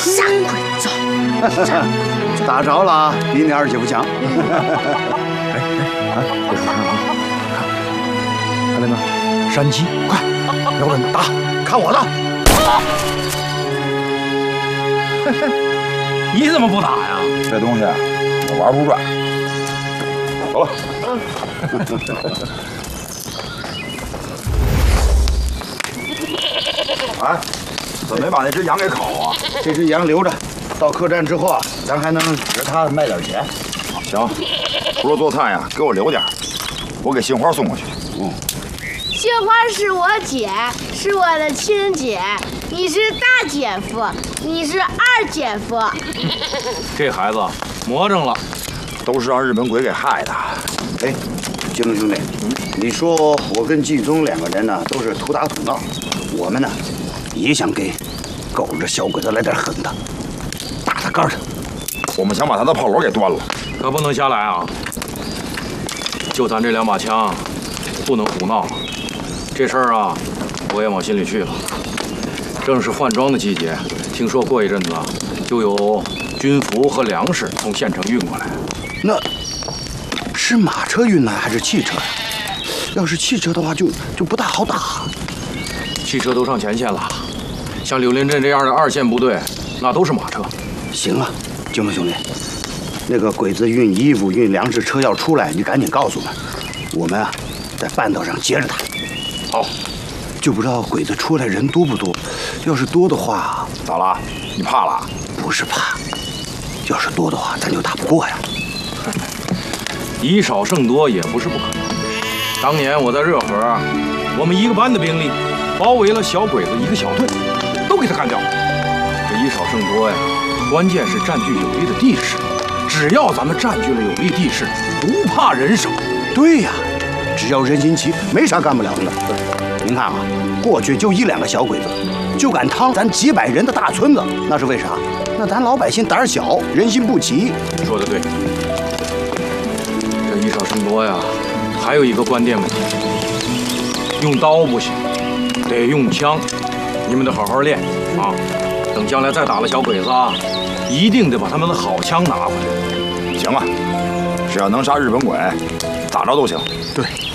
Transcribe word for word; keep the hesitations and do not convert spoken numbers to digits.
傻鬼子！ 打着了，比你二姐夫强。 哎哎啊！别出声啊！看，看那个山鸡，快，瞄准打，看我的！ 你怎么不打呀？ 这东西我玩不转。走了。哎，怎么没把那只羊给烤啊？ 这只羊留着，到客栈之后啊，咱还能值它卖点钱。 行，除了做菜呀，给我留点，我给杏花送过去。 嗯。 杏花是我姐，是我的亲姐。你是大姐夫，你是二姐夫。 这孩子魔怔了， 都是让日本鬼给害的。 哎，金龙兄弟，你说我跟季宗两个人呢，都是图打图闹，我们呢也想给狗这小鬼子来点狠的，打他肝上。 我们想把他的炮楼给端了， 可不能瞎来啊！就咱这两把枪，不能胡闹。这事儿啊，我也往心里去了。正是换装的季节，听说过一阵子就有军服和粮食从县城运过来。 那是马车运来还是汽车呀？要是汽车的话就，就就不大好打。 汽车都上前线了，像柳林镇这样的二线部队，那都是马车。 行啊，金龙兄弟，那个鬼子运衣服、运粮食车要出来，你赶紧告诉我们，我们啊在半道上接着他。 好， 就不知道鬼子出来人多不多。要是多的话， 咋了？你怕了？ 不是怕，要是多的话，咱就打不过呀。 以少胜多也不是不可能。当年我在热河，我们一个班的兵力包围了小鬼子一个小队，都给他干掉。这以少胜多呀，关键是占据有利的地势。只要咱们占据了有利地势，不怕人少。 对呀，只要人心齐，没啥干不了的。您看啊，过去就一两个小鬼子，就敢趟咱几百人的大村子，那是为啥？那咱老百姓胆小，人心不齐。 说得对。这以少胜多呀，还有一个关键问题，用刀不行，得用枪。你们得好好练啊！等将来再打了小鬼子啊，一定得把他们的好枪拿回来。 行啊，只要能杀日本鬼，咋着都行。 对。